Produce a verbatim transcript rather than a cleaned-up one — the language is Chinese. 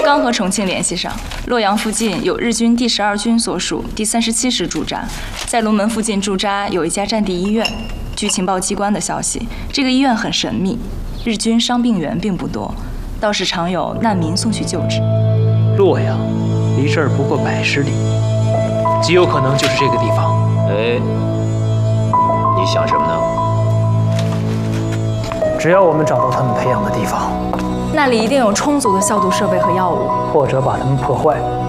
刚和重庆联系上，洛阳附近有日军第十二军所属第三十七师驻扎，在龙门附近驻扎有一家战地医院。据情报机关的消息，这个医院很神秘，日军伤病员并不多，倒是常有难民送去救治。 洛阳离这儿不过百十里，极有可能就是这个地方。 哎，你想什么呢？ 只要我们找到他们培养的地方， 那里一定有充足的消毒设备和药物， 或者把他们破坏。